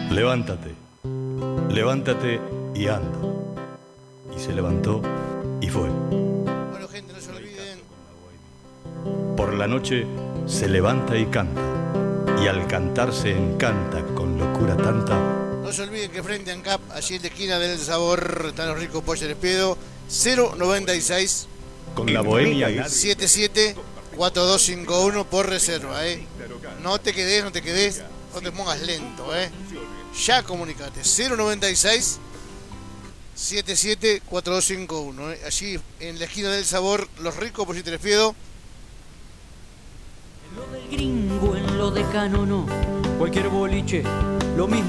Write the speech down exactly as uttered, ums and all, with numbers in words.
Levántate, levántate y anda. Y se levantó y fue. Bueno, gente, no se olviden. Por la noche se levanta y canta, y al cantar se encanta con locura tanta. No se olviden que frente a ANCAP, allí en la esquina del Sabor, están los ricos pollos de Piedo, cero noventa y seis Con la bohemia setenta y siete cuarenta y dos cincuenta y uno por reserva, eh. No te quedes, no te quedes, no te pongas lento, eh. Ya comunicate, cero noventa y seis setenta y siete cuarenta y dos cincuenta y uno, eh. Allí en la esquina del Sabor, los ricos pollos de Piedo. En lo del gringo, en lo de Cano, no. Cualquier boliche, lo mismo.